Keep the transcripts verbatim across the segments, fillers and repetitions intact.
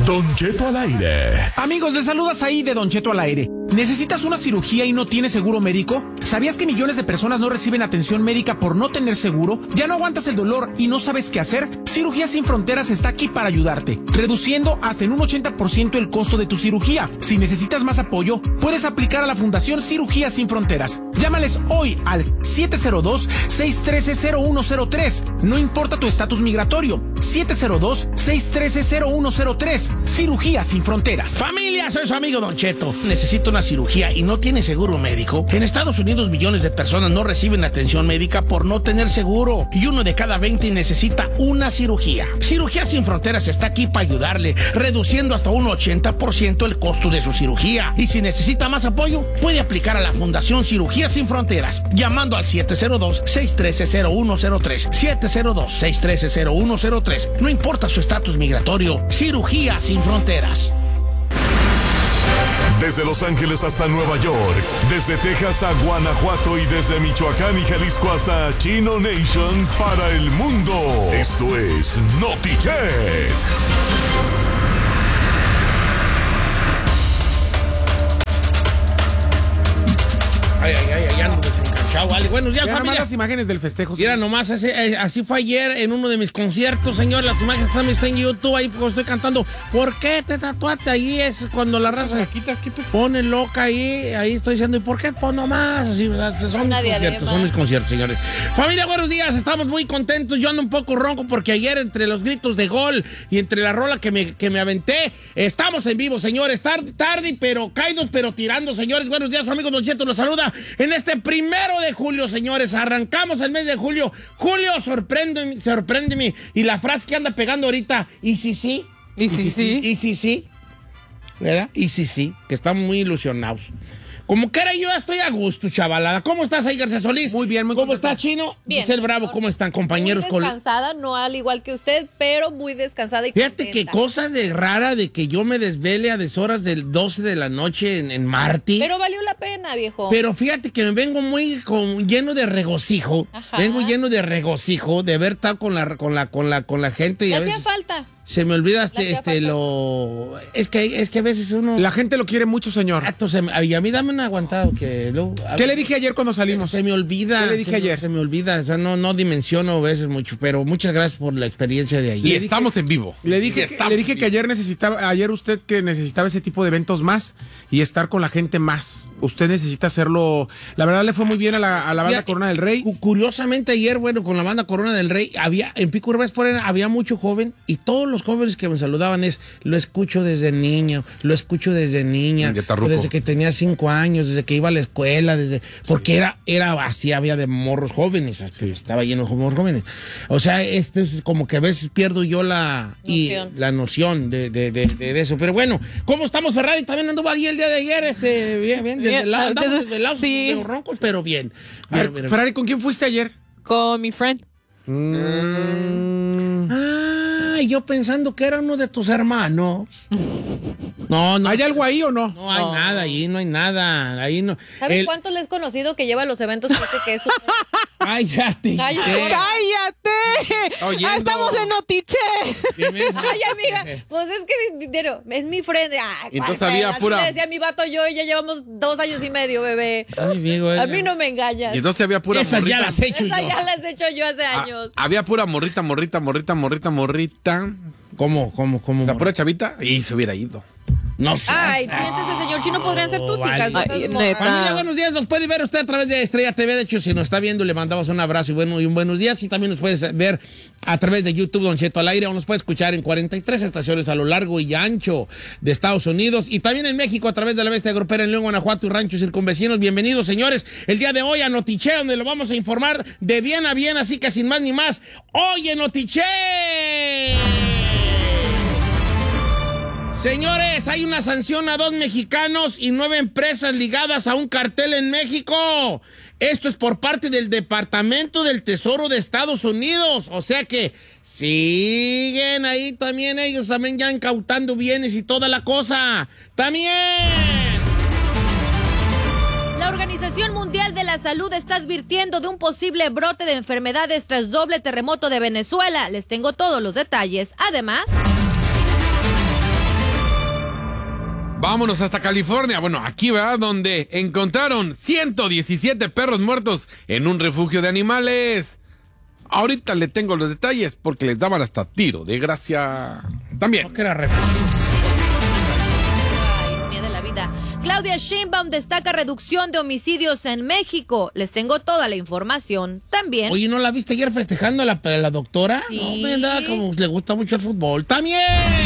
Don Cheto al aire. Amigos, les saludas ahí de Don Cheto al aire. ¿Necesitas una cirugía y no tienes seguro médico? ¿Sabías que millones de personas no reciben atención médica por no tener seguro? ¿Ya no aguantas el dolor y no sabes qué hacer? Cirugía Sin Fronteras está aquí para ayudarte, reduciendo hasta en un ochenta por ciento el costo de tu cirugía. Si necesitas más apoyo, puedes aplicar a la Fundación Cirugía Sin Fronteras. Llámales hoy al siete cero dos, seis uno tres, cero uno cero tres. No importa tu estatus migratorio. siete cero dos, seis uno tres, cero uno cero tres. Cirugía Sin Fronteras. Familia, soy su amigo Don Cheto. Necesito una cirugía y no tiene seguro médico. En Estados Unidos millones de personas no reciben atención médica por no tener seguro. Y uno de cada veinte necesita una cirugía. Cirugía Sin Fronteras está aquí para ayudarle, reduciendo hasta un ochenta por ciento el costo de su cirugía. Y si necesita más apoyo, puede aplicar a la Fundación Cirugía Sin Fronteras, llamando al siete cero dos, seis uno tres, cero uno cero tres. siete cero dos, seis uno tres, cero uno cero tres. No importa su estatus migratorio, Cirugía Sin Fronteras. Desde Los Ángeles hasta Nueva York, desde Texas a Guanajuato y desde Michoacán y Jalisco hasta Chino Nation para el mundo. Esto es NotiChet. Ay, ay, ay, ay, ando desencanchado, vale. Buenos días, Ya familia. nomás las imágenes del festejo. Mira, nomás así, eh, así fue ayer en uno de mis conciertos, señor. Las imágenes están, están en YouTube, ahí estoy cantando. ¿Por qué te tatuaste? Ahí es cuando la raza pone loca ahí, ahí estoy diciendo, ¿y por qué? Pues nomás, así, ¿verdad? Son mis conciertos, son mis conciertos, señores. Familia, buenos días, estamos muy contentos. Yo ando un poco ronco porque ayer entre los gritos de gol y entre la rola que me, que me aventé, estamos en vivo, señores. Tarde, tarde, pero caídos, pero tirando, señores. Buenos días, su amigo Don Cheto los saluda en este primero de julio, señores. Arrancamos el mes de julio. Julio, sorpréndeme, sorpréndeme. Y la frase que anda pegando ahorita, ¿y si sí? ¿Y si sí? ¿Y si sí? ¿Verdad? Y si sí, que estamos muy ilusionados. Como que era yo, ya estoy a gusto, chavalada. ¿Cómo estás ahí, García Solís? Muy bien, muy ¿Cómo contento. estás, Chino? Bien. Giselle Bravo, ¿cómo están, compañeros? Muy descansada, no al igual que usted, pero muy descansada y Fíjate contenta. que cosas de rara de que yo me desvele a deshoras del doce de la noche en, en Martí. Pero valió la pena, viejo. Pero fíjate que me vengo muy con, lleno de regocijo. Ajá. Vengo lleno de regocijo de haber estado con la, con la, con la, con la gente. Y Le a hacía veces falta. se me olvida Le este, hacía este falta. lo. Es que, es que a veces uno. La gente lo quiere mucho, señor. Gato, se me- y a mí dame un aguantado que luego- a ¿Qué ver, le dije ayer cuando salimos? Se me olvida. ¿Qué le dije se me- ayer? Se me olvida. O sea, no, no dimensiono a veces mucho, pero muchas gracias por la experiencia de ayer. Y estamos en vivo. Le dije, Y que, estamos le dije en que vivo. ayer necesitaba, ayer usted que necesitaba ese tipo de eventos más y estar con la gente más. Usted necesita hacerlo. La verdad le fue muy bien a la, a la banda Fíjate, Corona del Rey. cu- Curiosamente ayer, bueno, con la banda Corona del Rey, había, en Pico Urbas por ahí había mucho joven y todos los jóvenes que me saludaban es, lo escucho desde niño, lo escucho desde niña, De Tarruco. desde que tenía cinco años, desde que iba a la escuela, desde, porque era, era así, había de morros jóvenes, así, estaba lleno de morros jóvenes. O sea, esto es como que a veces pierdo yo la, y, Noción. la noción de, de, de, de eso. Pero bueno, ¿cómo estamos, Ferrari? También anduvo ahí el día de ayer, este, bien, bien, Bien, desvelado, ah, andamos desde- desvelados, sí. medio roncos, pero bien. A ver, Bien, bien. Ferrari, ¿con quién fuiste ayer? Con mi friend. Mm. Ah, yo pensando que era uno de tus hermanos. No, no. ¿Hay algo ahí o no? No hay No. nada ahí, no hay nada. Ahí no. ¿Sabes El- cuántos le he conocido que lleva a los eventos que dice que es un... Cállate. Cállate. Sí. ¡Cállate! Oyendo. Ah, estamos en Notiche. Bienvenidos a- Ay, amiga, pues es que dinero, es mi friend. Ay, Y entonces ¿cuál había friend? Así pura- le decía a mi vato yo y ya llevamos dos años y medio, bebé. Ay, amigo, eh. A mí no me engañas. Y entonces había pura Esas morrita. ya las he hecho Esa yo. ya las he hecho yo hace Ah, años. había pura morrita, morrita, morrita, morrita, morrita. ¿Cómo, cómo, cómo? La pura chavita. Y se hubiera ido. No sé. Ay, siéntese, señor Chino, podrían ser tus vale. hijas. esas Ay, morras. neta. Familia, buenos días. Nos puede ver usted a través de Estrella T V. De hecho, si nos está viendo, le mandamos un abrazo y, bueno, y un buenos días. Y también nos puedes ver a través de YouTube, Don Cheto al aire, o nos puede escuchar en cuarenta y tres estaciones a lo largo y ancho de Estados Unidos. Y también en México a través de la Bestia Grupera en León, Guanajuato y ranchos circunvecinos. Bienvenidos, señores. El día de hoy a Notiche, donde lo vamos a informar de bien a bien. Así que sin más ni más, hoy en Notiche. Señores, hay una sanción a dos mexicanos y nueve empresas ligadas a un cartel en México. Esto es por parte del Departamento del Tesoro de Estados Unidos. O sea que siguen ahí también ellos también ya incautando bienes y toda la cosa. ¡También! La Organización Mundial de la Salud está advirtiendo de un posible brote de enfermedades tras doble terremoto de Venezuela. Les tengo todos los detalles. Además... Vámonos hasta California. Bueno, aquí, ¿verdad? Donde encontraron ciento diecisiete perros muertos en un refugio de animales. Ahorita le tengo los detalles porque les daban hasta tiro de gracia. También. No, que era refugio. Ay, miedo de la vida. Claudia Sheinbaum destaca reducción de homicidios en México. Les tengo toda la información. También. Oye, ¿no la viste ayer festejando a la, a la doctora? Sí. No, ¿verdad? Como le gusta mucho el fútbol. ¡También!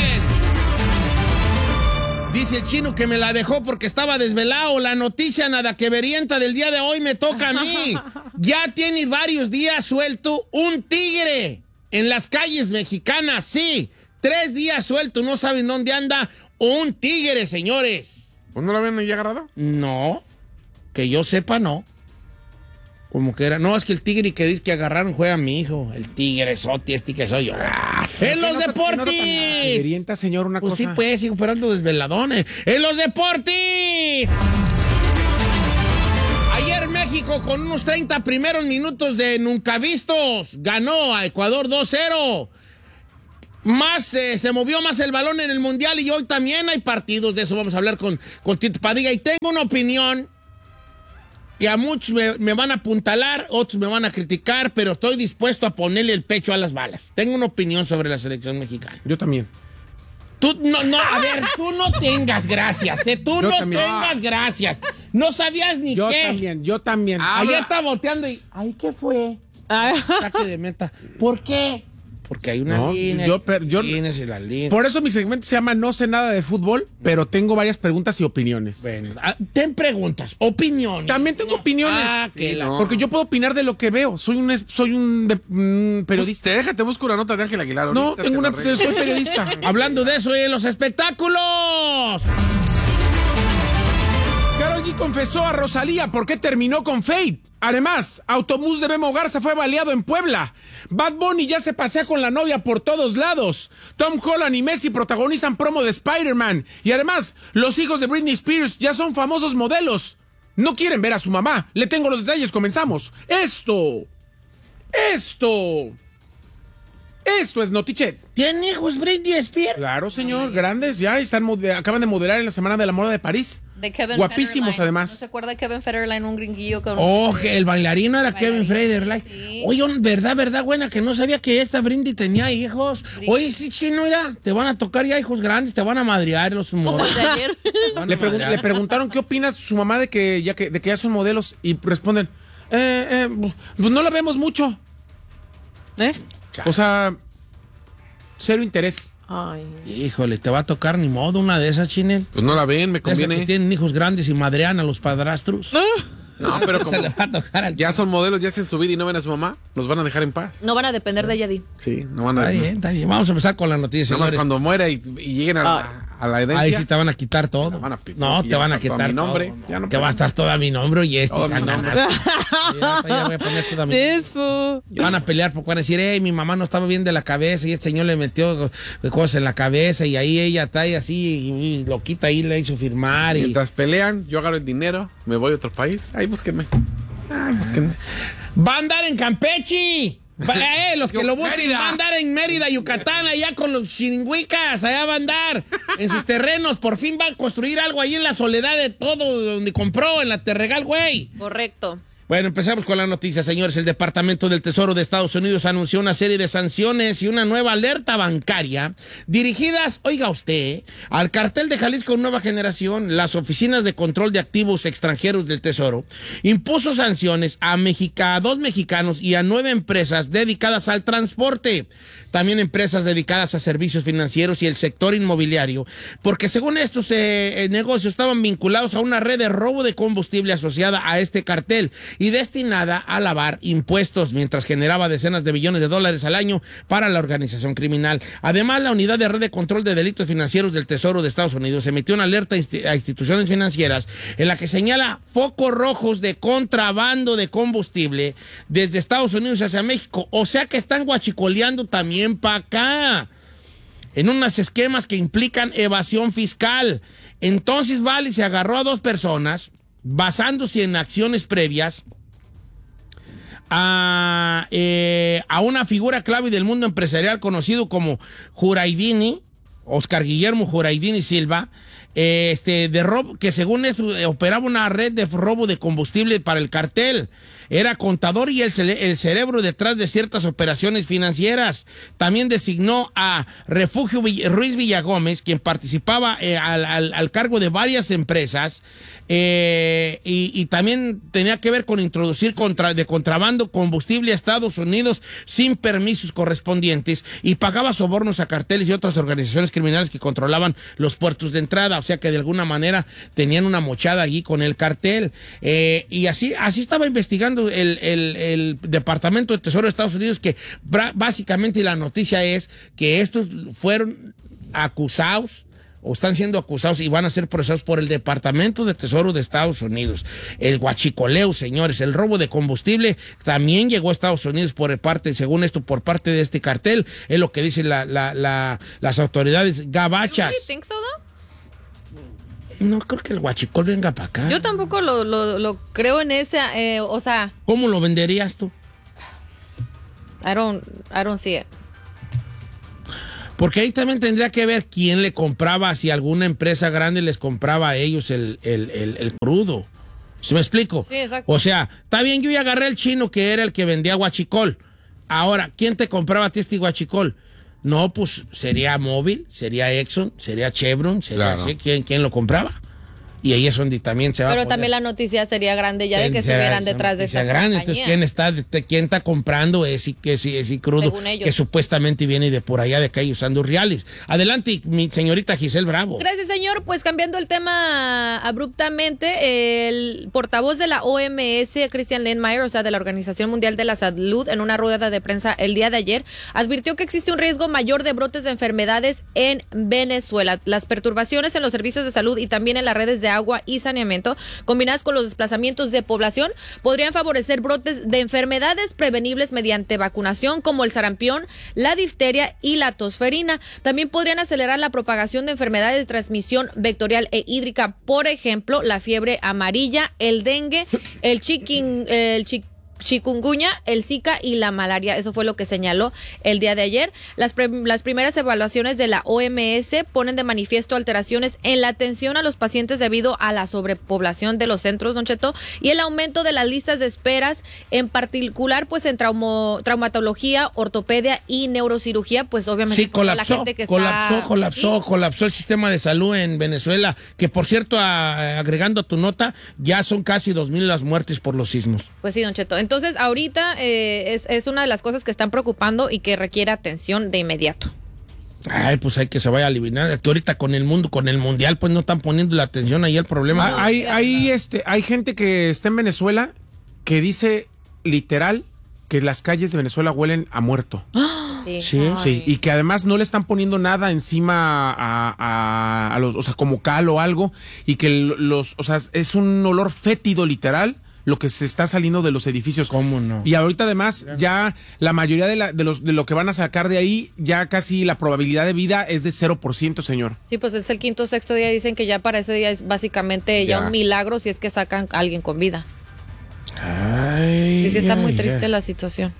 Dice el chino que me la dejó porque estaba desvelado. La noticia nada que verienta del día de hoy me toca a mí. Ya tiene varios días suelto un tigre en las calles mexicanas. Sí, tres días suelto. No saben dónde anda un tigre, señores. ¿Pues no lo habían ya agarrado? No, que yo sepa, no. Como que era. No, es que el tigre que dice que agarraron fue a mi hijo. El tigre soti, este que soy yo. Ah, ¡en los deportes! Orienta, señor, una Pues cosa. sí, pues, sigo esperando desveladones. ¡En los deportes! Ayer México, con unos treinta primeros minutos de nunca vistos, ganó a Ecuador dos cero. Más, eh, se movió más el balón en el Mundial y hoy también hay partidos. De eso vamos a hablar con, con Tito Padilla. Y tengo una opinión que a muchos me, me van a apuntalar, otros me van a criticar, pero estoy dispuesto a ponerle el pecho a las balas. Tengo una opinión sobre la selección mexicana. Yo también. Tú, no, no, a ver, tú no tengas gracias, ¿eh? Tú Yo no también. tengas gracias. No sabías ni Yo qué. también, yo también. Ayer estaba volteando y, ay, ¿qué fue? Saque de meta. ¿Por qué? Porque hay una No, línea. yo, pero yo- líneas y las líneas. Por eso mi segmento se llama No sé nada de fútbol, pero tengo varias preguntas y opiniones. Bueno, ah, ten preguntas, opiniones. También tengo opiniones. Ah, que Sí, la- no. Porque yo puedo opinar de lo que veo. Soy un es- soy un de- mm, periodista. Pues, déjate, busco una nota de Ángel Aguilar. No, ahorita tengo te una, la arreglo. soy periodista. Hablando de eso, en los espectáculos. Karol G confesó a Rosalía por qué terminó con Fate. Además, Autobús de Memo Garza fue baleado en Puebla. Bad Bunny ya se pasea con la novia por todos lados. Tom Holland y Messi protagonizan promo de Spider-Man. Y además, los hijos de Britney Spears ya son famosos modelos. No quieren ver a su mamá. Le tengo los detalles, comenzamos. Esto. Esto. Esto es Notichet. ¿Tiene hijos Britney Spears? Claro, señor, grandes, ya están mode- acaban de modelar en la Semana de la Moda de París. De Kevin Guapísimos, Federline. además. ¿No se acuerda de Kevin Federline, un gringuillo con... Oh, que el bailarino era Kevin Federline. Sí. Oye, verdad, verdad, buena, que no sabía que esta Brindy tenía hijos. Oye, sí, chino, era, te van a tocar ya hijos grandes, te van a madrear los Como modelos. el de ayer. Te van a Le, pregun- madrear. le preguntaron qué opina su mamá de que ya que de que ya son modelos y responden, eh, eh, pues no la vemos mucho. ¿Eh? O sea, cero interés. Ay. Híjole, te va a tocar ni modo una de esas, Chinel. Pues no la ven, me De esas que conviene. tienen hijos grandes y madrean a los padrastros. No, pero como Se le va a tocar al... ya son modelos, ya hacen su vida y no ven a su mamá, los van a dejar en paz. No van a depender de Yadi. Sí, no van a... Está bien, está bien. Vamos a empezar con la noticia, Nada más señores. cuando muera y, y lleguen a, la- a la herencia. Ahí sí te van a quitar todo. La van a pi- no, ya te van a está todo quitar mi nombre, todo. ya no que puedo. va a estar todo a mi nombre y este. Todo mi Satanás. nombre. Ya, ya voy a poner todo a mi Eso. Van a pelear porque van a decir, hey, mi mamá no estaba bien de la cabeza y este señor le metió cosas en la cabeza y ahí ella está ahí así y lo quita ahí, le hizo firmar y... Mientras pelean, yo agarro el dinero, me voy a otro país. Ahí búsquenme. Ay, búsquenme. ¡Va a andar en Campeche! Va- eh, los que Yo- lo busquen Mérida. va a andar en Mérida, Yucatán, allá con los chiringuicas, allá va a andar en sus terrenos. Por fin va a construir algo ahí en la soledad de todo donde compró, en la Terregal, güey. Correcto. Bueno, empezamos con la noticia, señores. El Departamento del Tesoro de Estados Unidos anunció una serie de sanciones y una nueva alerta bancaria dirigidas, oiga usted, al cartel de Jalisco Nueva Generación. Las oficinas de control de activos extranjeros del Tesoro impuso sanciones a, Mexica, a dos mexicanos y a nueve empresas dedicadas al transporte. También empresas dedicadas a servicios financieros y el sector inmobiliario, porque según estos eh, eh, negocios estaban vinculados a una red de robo de combustible asociada a este cartel y destinada a lavar impuestos, mientras generaba decenas de millones de dólares al año para la organización criminal. Además, la Unidad de Red de Control de Delitos Financieros del Tesoro de Estados Unidos emitió una alerta a instituciones financieras en la que señala focos rojos de contrabando de combustible desde Estados Unidos hacia México. O sea que están guachicoleando también para acá, en unos esquemas que implican evasión fiscal. Entonces, Vale se agarró a dos personas basándose en acciones previas a, eh, a una figura clave del mundo empresarial conocido como Juraidini, Oscar Guillermo Juraidini Silva, eh, este, de robo, que según esto eh, operaba una red de robo de combustible para el cartel. Era contador y el, cere- el cerebro detrás de ciertas operaciones financieras. También designó a Refugio Vill- Ruiz Villagómez, quien participaba eh, al, al, al cargo de varias empresas, eh, y, y también tenía que ver con introducir contra, de contrabando combustible a Estados Unidos sin permisos correspondientes, y pagaba sobornos a carteles y otras organizaciones criminales que controlaban los puertos de entrada. O sea que de alguna manera tenían una mochada allí con el cartel. Eh, y así, así estaba investigando El, el, el Departamento de Tesoro de Estados Unidos, que bra- básicamente la noticia es que estos fueron acusados o están siendo acusados y van a ser procesados por el Departamento de Tesoro de Estados Unidos. El huachicoleo, señores, el robo de combustible también llegó a Estados Unidos por parte, según esto, por parte de este cartel. Es lo que dicen la, la, la, las autoridades gabachas. You really think so, though? No creo que el huachicol venga para acá. Yo tampoco lo, lo, lo creo en ese, eh, o sea, ¿Cómo lo venderías tú? I don't, I don't see it. Porque ahí también tendría que ver quién le compraba, si alguna empresa grande les compraba a ellos el, el, el, el crudo. ¿Se me explico? Sí, exacto. O sea, está bien, yo ya agarré el chino que era el que vendía guachicol. Ahora, ¿quién te compraba a ti este guachicol? No, pues sería Móvil, sería Exxon, sería Chevron, sería Claro. así. ¿Quién, quién lo compraba? Y ahí es donde también se va Pero a poder- también la noticia sería grande ya de que será estuvieran esa detrás de noticia esta grande. compañía. Entonces, ¿quién está, de- quién está comprando ese, ese, ese crudo Según ellos. que supuestamente viene de por allá de calle usando reales? Adelante, mi señorita Giselle Bravo. Gracias, señor. Pues cambiando el tema abruptamente, el portavoz de la O M S, Christian Lindmeier, o sea, de la Organización Mundial de la Salud, en una rueda de prensa el día de ayer, advirtió que existe un riesgo mayor de brotes de enfermedades en Venezuela. Las perturbaciones en los servicios de salud y también en las redes de agua y saneamiento, combinadas con los desplazamientos de población, podrían favorecer brotes de enfermedades prevenibles mediante vacunación, como el sarampión, la difteria y la tosferina. También podrían acelerar la propagación de enfermedades de transmisión vectorial e hídrica, por ejemplo, la fiebre amarilla, el dengue, el chiquin, el chiquin chikungunya, el Zika y la malaria. Eso fue lo que señaló el día de ayer. Las, pre- las primeras evaluaciones de la O M S ponen de manifiesto alteraciones en la atención a los pacientes debido a la sobrepoblación de los centros, Don Cheto, y el aumento de las listas de esperas, en particular pues en traumo, traumatología, ortopedia y neurocirugía, pues obviamente Sí, por toda colapsó, la gente que colapsó, está... colapsó, ¿Sí? colapsó el sistema de salud en Venezuela, que por cierto, a- agregando a tu nota, ya son casi dos mil las muertes por los sismos. Pues sí, Don Cheto. Entonces, ahorita eh, es, es una de las cosas que están preocupando y que requiere atención de inmediato. Ay, pues hay que se vaya a eliminar. Es que ahorita con el mundo, con el mundial, pues no están poniendo la atención ahí al problema. Ah, hay, hay, este, hay gente que está en Venezuela que dice literal que las calles de Venezuela huelen a muerto. Sí. Sí. Ay. Sí, y que además no le están poniendo nada encima a, a- a los, o sea, como cal o algo, y que los, o sea, es un olor fétido literal lo que se está saliendo de los edificios. ¿Cómo no? Y ahorita además ya la mayoría de, la, de, los, de lo que van a sacar de ahí, ya casi la probabilidad de vida es de cero por ciento, señor. Sí, pues es el quinto o sexto día. Dicen que ya para ese día es básicamente ya, Ya. un milagro si es que sacan a alguien con vida. Ay, Y sí está ay, muy triste ay. la situación.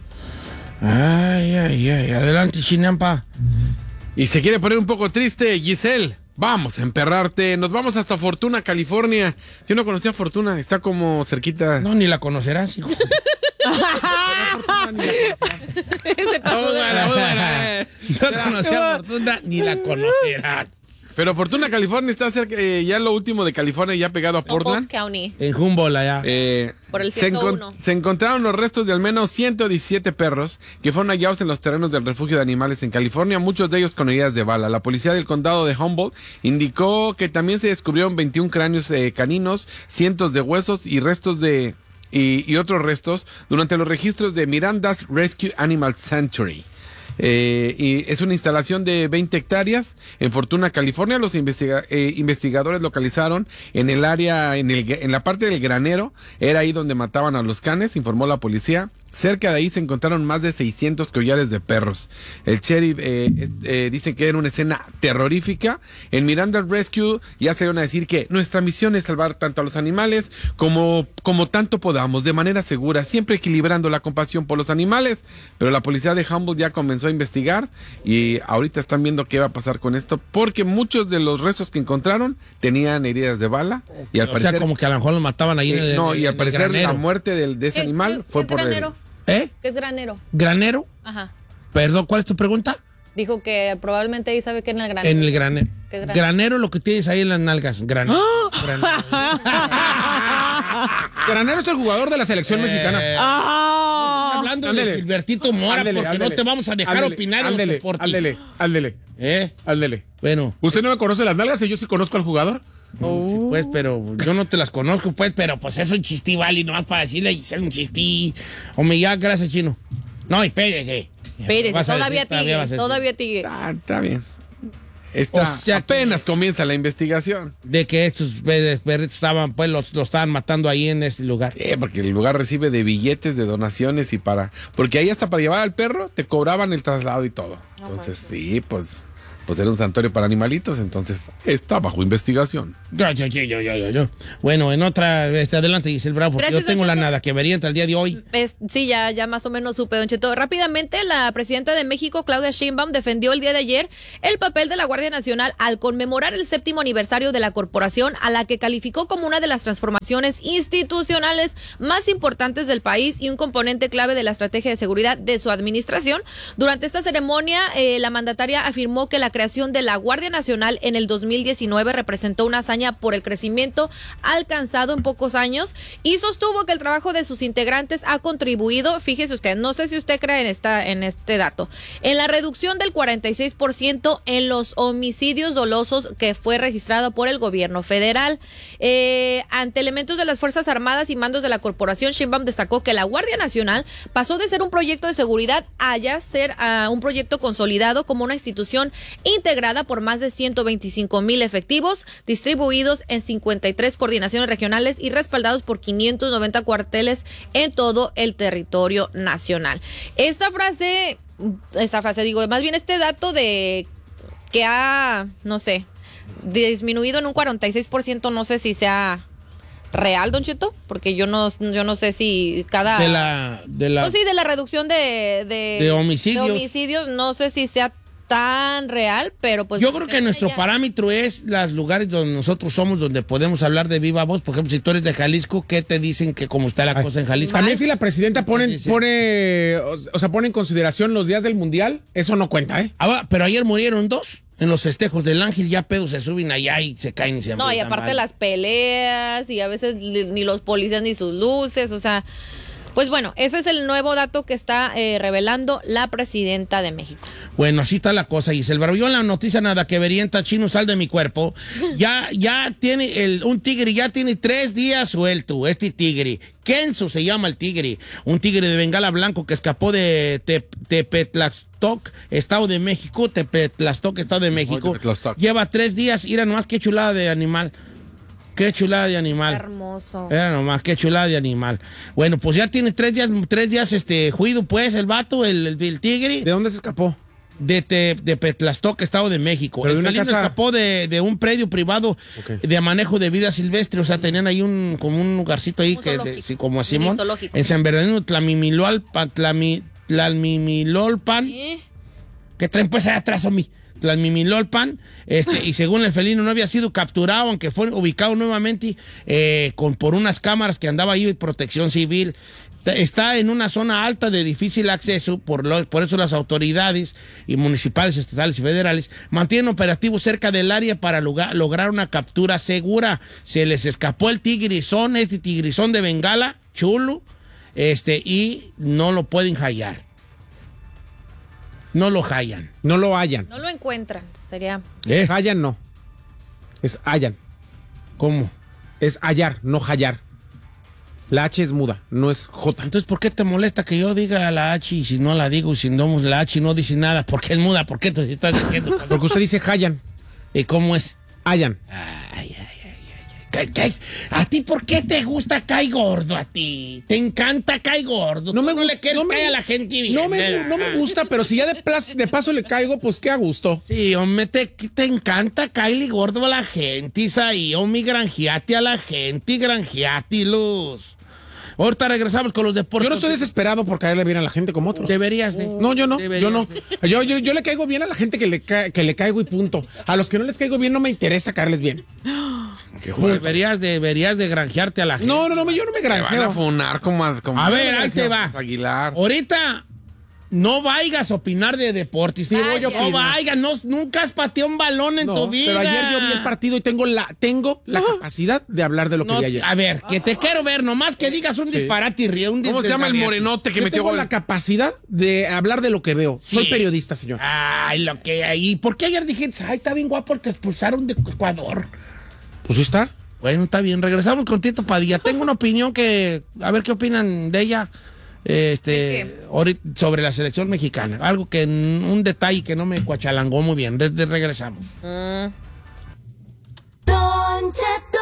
Ay, ay, ay. Adelante, Chinampa. Y se quiere poner un poco triste, Giselle. Vamos a emperrarte. Nos vamos hasta Fortuna, California. Yo no conocía Fortuna. Está como cerquita. No, ni la conocerás, hijo. Ese pasó de- No conocía a Fortuna, ni la conocerás. Pero Fortuna, California está cerca, eh, ya lo último de California, ya pegado a No, Portland. Polk County. En Humboldt, allá. Eh, Por el se, ciento encon- uno. se encontraron los restos de al menos ciento diecisiete perros que fueron hallados en los terrenos del refugio de animales en California, muchos de ellos con heridas de bala. La policía del condado de Humboldt indicó que también se descubrieron veintiún cráneos eh, caninos, cientos de huesos y restos de y, y otros restos durante los registros de Miranda's Rescue Animal Sanctuary. Eh, y es una instalación de veinte hectáreas en Fortuna, California. Los investiga- eh, investigadores localizaron en el área, en, el, en la parte del granero, era ahí donde mataban a los canes, informó la policía. Cerca de ahí se encontraron más de seiscientos collares de perros. El sheriff eh, eh, dice que era una escena terrorífica. En Miranda Rescue ya se van a decir que nuestra misión es salvar tanto a los animales como, como tanto podamos, de manera segura, siempre equilibrando la compasión por los animales. Pero la policía de Humboldt ya comenzó a investigar y ahorita están viendo qué va a pasar con esto, porque muchos de los restos que encontraron tenían heridas de bala. Y al o parecer, sea, como que a lo mejor lo mataban ahí eh, en el no, y al en el parecer granero. la muerte de, de ese ¿Qué- animal qué- fue qué por el... granero? ¿Eh? ¿Qué es granero? ¿Granero? Ajá. Perdón, ¿cuál es tu pregunta? Dijo que probablemente ahí sabe que en el granero. En el granero. ¿Qué granero? Granero lo que tienes ahí en las nalgas. Granero. Granero. Granero es el jugador de la selección mexicana. Ah. Hablando Ándele. de Gilbertito Mora, Ándele, porque ándele. no te vamos a dejar Ándele, opinar en ándele, los deportes. Ándele, ándele, ¿Eh? ándele. Bueno, ¿Usted no me conoce las nalgas y yo sí conozco al jugador? sí, pues, pero yo no te las conozco, pues, pero pues es un chistí, vale, nomás para decirle y ser un chistí. Hombre, ya, gracias, Chino. No, espérese. Espérese, Vas a todavía decir, todavía vas a tigue, decir. todavía tigue. Ah, está bien. Está, O sea que- apenas comienza la investigación. De que estos pe- perritos estaban, pues, los, los estaban matando ahí en ese lugar. Eh, porque el lugar recibe de billetes, de donaciones y para... Porque ahí hasta para llevar al perro te cobraban el traslado y todo. Entonces, sí, pues... Pues era un santuario para animalitos, entonces está bajo investigación. Yo, yo, yo, yo, yo, yo. Bueno, en otra, este, adelante, Giselle Bravo, porque Gracias, yo tengo Don la Cheto. nada que vería entre el día de hoy. Es- sí, ya, ya más o menos supe, Don Cheto. Rápidamente, la presidenta de México, Claudia Sheinbaum, defendió el día de ayer el papel de la Guardia Nacional al conmemorar el séptimo aniversario de la corporación, a la que calificó como una de las transformaciones institucionales más importantes del país y un componente clave de la estrategia de seguridad de su administración. Durante esta ceremonia, eh, la mandataria afirmó que la creación de la Guardia Nacional en el dos mil diecinueve representó una hazaña por el crecimiento alcanzado en pocos años y sostuvo que el trabajo de sus integrantes ha contribuido, fíjese usted, no sé si usted cree en esta en este dato, en la reducción del cuarenta y seis por ciento en los homicidios dolosos que fue registrado por el gobierno federal. Eh, ante elementos de las Fuerzas Armadas y mandos de la corporación, Sheinbaum destacó que la Guardia Nacional pasó de ser un proyecto de seguridad a ya ser uh, un proyecto consolidado como una institución integrada por más de ciento veinticinco mil efectivos distribuidos en cincuenta y tres coordinaciones regionales y respaldados por quinientos noventa cuarteles en todo el territorio nacional. Esta frase, esta frase digo, más bien este dato de que ha, no sé, disminuido en un cuarenta y seis por ciento, no sé si sea real, Don Cheto, porque yo no, yo no sé si cada... De la... De la Oh, sí, de la reducción de... De, De homicidios. de homicidios, no sé si sea tan real, pero pues... Yo creo que nuestro ya- parámetro es los lugares donde nosotros somos, donde podemos hablar de viva voz. Por ejemplo, si tú eres de Jalisco, ¿qué te dicen que cómo está la Ay. cosa en Jalisco? También si la presidenta pone, Dice. pone, o o sea, pone en consideración los días del mundial, eso no cuenta, ¿eh? Ah, pero ayer murieron dos en los festejos del Ángel, ya pedos se suben allá y se caen y se No, y enfrentan, aparte ¿vale? las peleas y a veces li- ni los policías ni sus luces, o sea... Pues bueno, ese es el nuevo dato que está eh, revelando la presidenta de México. Bueno, así está la cosa, Giselle Bravo. Yo en la noticia nada que verienta, Chino, sal de mi cuerpo. Ya, ya tiene, el, un tigre ya tiene tres días suelto, este tigre. Kenzo se llama el tigre. Un tigre de Bengala blanco que escapó de Te- Tepetlastoc, Estado de México. Tepetlastoc, Estado de México. Tepetlastoc. Lleva tres días, mira nomás qué chulada de animal. Qué chulada de animal. Hermoso. Era nomás, qué chulada de animal. Bueno, pues ya tiene tres días, tres días este, juido, pues, el vato, el, el, el tigre. ¿De dónde se escapó? De, te, de Petlastoc, Estado de México. Pero El de una felino casa- escapó de, de un predio privado Ok. de manejo de vida silvestre. O sea, tenían ahí un, como un lugarcito ahí Un que, de- zoológico. sí, como a Un Simón. zoológico. En San Bernardino, Tlamimilolpan, Tlami- Tlalmimilolpan. ¿Eh? ¿Qué traen pues allá atrás, Omi? Tlalmimilolpan, este, y según el felino no había sido capturado, aunque fue ubicado nuevamente eh, con, por unas cámaras que andaba ahí de protección civil. Está en una zona alta de difícil acceso, por, lo, por eso las autoridades y municipales, estatales y federales mantienen operativos cerca del área para lugar, lograr una captura segura. Se les escapó el tigrizón, este tigrizón de Bengala, chulo, este, y no lo pueden hallar. No lo hallan. No lo hallan. No lo encuentran, sería... ¿Eh? Hallan no. Es hallan. ¿Cómo? Es hallar, no hallar. La H es muda, no es J. Entonces, ¿por qué te molesta que yo diga la H y si no la digo y si no la H no dice nada? ¿Por qué es muda? ¿Por qué entonces estás diciendo? Porque usted dice hallan. ¿Y cómo es? Hallan. Ay, ay, ay, ay, ay. ¿qué, qué es? ¿A ti por qué te gusta Cae Gordo a ti? ¿Te encanta Cae Gordo? No me no gusta, le quieres no me- caer a la gente bien, No me, ¿verdad? no me gusta, pero si ya de, plas- de paso le caigo, pues qué a gusto. Sí, hombre, te, te encanta Kylie Gordo a la gente, Isaí, hombre, granjeate a la gente, granjeate, Luz. Ahorita regresamos con los deportes. Yo no estoy desesperado por caerle bien a la gente como otros. Deberías de. No, yo no, Deberías yo no. de. Yo, yo, yo le caigo bien a la gente que le, ca- que le caigo y punto. A los que no les caigo bien no me interesa caerles bien. Deberías, de, deberías de granjearte a la gente. No, no, no, yo no me Te van a granjeo. funar como a, como A ver, ahí te va. Aguilar. Ahorita no vayas a opinar de deportes. Sí, Vaya. voy a no vayas, no, nunca has pateado un balón en No, tu vida. pero ayer yo vi el partido y tengo la, tengo la capacidad de hablar de lo que No, vi ayer. a ver, que te quiero ver, nomás que digas un disparate y ríe. Un ¿Cómo se llama el desgarriate. morenote que Yo metió tengo gol? la capacidad de hablar de lo que veo. Soy Sí. periodista, señor. Ay, lo que hay. ¿Por qué ayer dijiste, ay, está bien guapo el que expulsaron de Ecuador? Pues ahí está. Bueno, está bien. Regresamos con Tito Padilla. Tengo una opinión que, a ver qué opinan de ella, este, ¿De ahorita sobre la selección mexicana. Algo que, un detalle que no me cuachalangó muy bien. Desde regresamos. Mm. Don Cheto.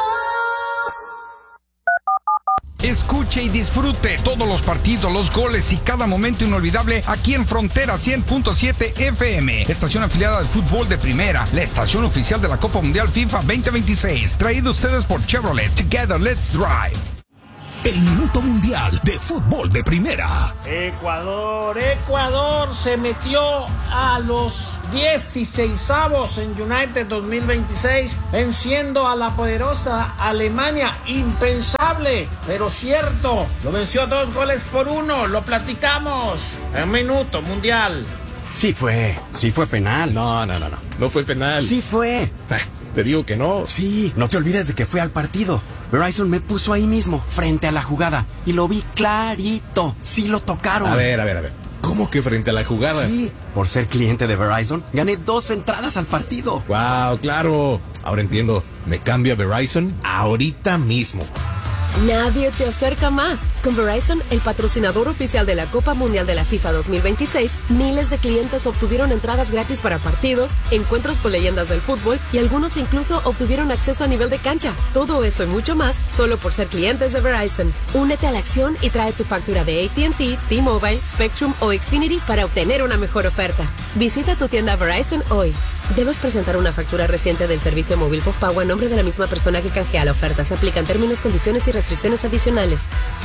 Escuche y disfrute todos los partidos, los goles y cada momento inolvidable aquí en Frontera cien punto siete F M, estación afiliada del fútbol de primera, la estación oficial de la Copa Mundial FIFA veinte veintiséis, traído a ustedes por Chevrolet. Together, let's drive. El Minuto Mundial de Fútbol de Primera. Ecuador, Ecuador se metió a los dieciseisavos en United dos mil veintiséis, venciendo a la poderosa Alemania. Impensable, pero cierto. Lo venció dos goles por uno, lo platicamos en Minuto Mundial. Sí fue, sí fue penal. No, no, no, no, no fue penal. Sí fue. Ah, te digo que no. Sí, no te olvides de que fui al partido. Verizon me puso ahí mismo, frente a la jugada, y lo vi clarito. Sí lo tocaron. A ver, a ver, a ver. ¿Cómo que frente a la jugada? Sí, por ser cliente de Verizon, gané dos entradas al partido. Wow, claro. Ahora entiendo. Me cambio a Verizon ahorita mismo. Nadie te acerca más. Con Verizon, el patrocinador oficial de la Copa Mundial de la FIFA dos mil veintiséis, miles de clientes obtuvieron entradas gratis para partidos, encuentros con leyendas del fútbol y algunos incluso obtuvieron acceso a nivel de cancha. Todo eso y mucho más solo por ser clientes de Verizon. Únete a la acción y trae tu factura de A T and T, T-Mobile, Spectrum o Xfinity para obtener una mejor oferta. Visita tu tienda Verizon hoy. Debes presentar una factura reciente del servicio móvil postpago a nombre de la misma persona que canjea la oferta. Se aplican términos, condiciones y restricciones adicionales.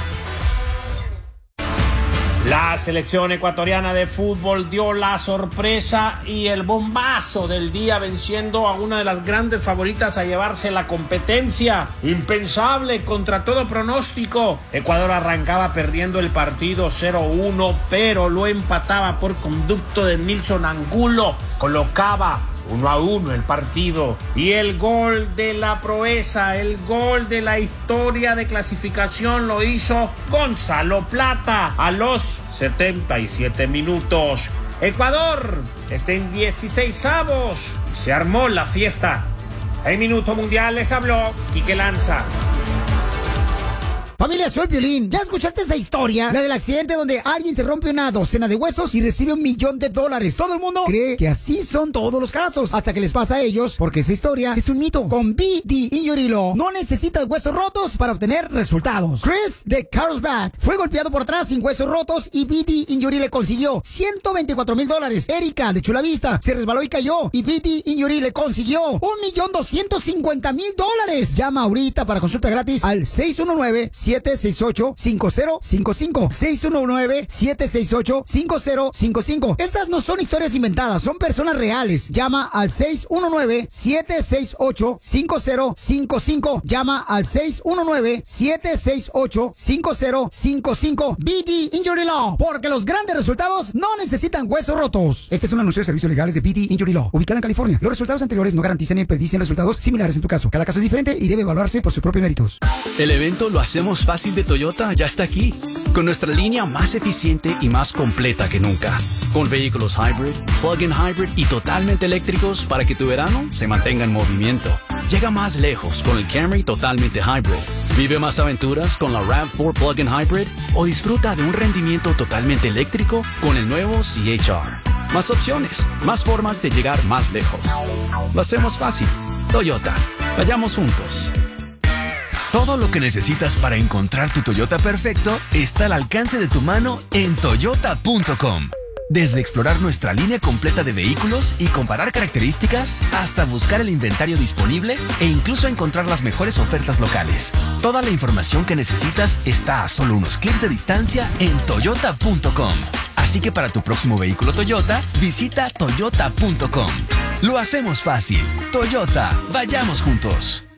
La selección ecuatoriana de fútbol dio la sorpresa y el bombazo del día, venciendo a una de las grandes favoritas a llevarse la competencia. Impensable contra todo pronóstico. Ecuador arrancaba perdiendo el partido cero uno, pero lo empataba por conducto de Nilson Angulo. Colocaba uno a uno el partido, y el gol de la proeza, el gol de la historia de clasificación lo hizo Gonzalo Plata a los setenta y siete minutos. Ecuador está en dieciseisavos y se armó la fiesta. En Minuto Mundial les habló Quique Lanza. Familia, soy Piolín. ¿Ya escuchaste esa historia? La del accidente donde alguien se rompe una docena de huesos y recibe un millón de dólares. Todo el mundo cree que así son todos los casos, hasta que les pasa a ellos, porque esa historia es un mito. Con B D Injury Law no necesitas huesos rotos para obtener resultados. Chris de Carlsbad fue golpeado por atrás sin huesos rotos y B D Injury le consiguió ciento veinticuatro mil dólares. Erika de Chula Vista se resbaló y cayó y B D Injury le consiguió un millón doscientos cincuenta mil dólares. Llama ahorita para consulta gratis al seis uno nueve, siete seis ocho, cinco cero cinco cinco. seis uno nueve, siete seis ocho, cinco cero cinco cinco. Estas no son historias inventadas, son personas reales. Llama al seis uno nueve, siete seis ocho, cinco cero cinco cinco. Llama al seis uno nueve, siete seis ocho, cinco cero cinco cinco. B D Injury Law, porque los grandes resultados no necesitan huesos rotos. Este es un anuncio de servicios legales de B D Injury Law, ubicada en California. Los resultados anteriores no garantizan ni predicen resultados similares en tu caso. Cada caso es diferente y debe evaluarse por sus propios méritos. El evento Lo Hacemos Fácil de Toyota ya está aquí, con nuestra línea más eficiente y más completa que nunca, con vehículos hybrid, plug-in hybrid y totalmente eléctricos para que tu verano se mantenga en movimiento. Llega más lejos con el Camry totalmente hybrid. Vive más aventuras con la RAV cuatro plug-in hybrid o disfruta de un rendimiento totalmente eléctrico con el nuevo C H R. Más opciones, más formas de llegar más lejos. Lo hacemos fácil. Toyota. Vayamos juntos. Todo lo que necesitas para encontrar tu Toyota perfecto está al alcance de tu mano en toyota punto com. Desde explorar nuestra línea completa de vehículos y comparar características, hasta buscar el inventario disponible e incluso encontrar las mejores ofertas locales. Toda la información que necesitas está a solo unos clics de distancia en toyota punto com. Así que para tu próximo vehículo Toyota, visita toyota punto com. Lo hacemos fácil. Toyota, vayamos juntos.